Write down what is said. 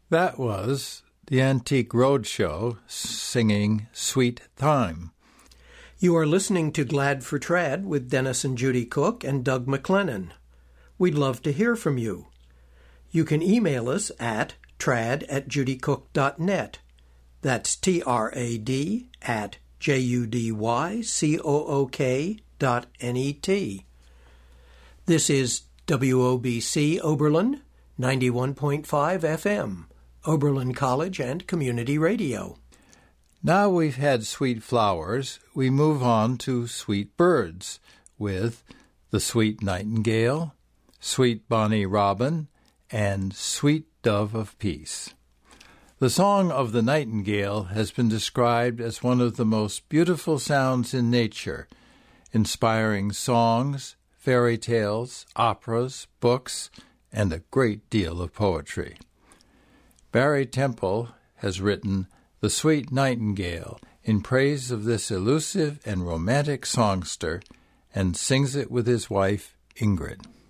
That was the Antique Roadshow singing Sweet Time. You are listening to Glad for Trad with Dennis and Judy Cook and Doug McLennan. We'd love to hear from you. You can email us at trad@judycook.net. That's trad@judycook.net. This is WOBC Oberlin, 91.5 FM, Oberlin College and Community Radio. Now we've had sweet flowers, we move on to sweet birds with the sweet nightingale, sweet bonny robin, and sweet dove of peace. The song of the nightingale has been described as one of the most beautiful sounds in nature, inspiring songs, fairy tales, operas, books, and a great deal of poetry. Barry Temple has written The Sweet Nightingale in praise of this elusive and romantic songster and sings it with his wife, Ingrid.